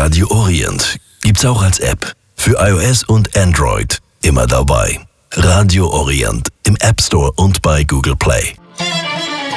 Radio Orient gibt's auch als App. Für iOS und Android immer dabei. Radio Orient im App Store und bei Google Play.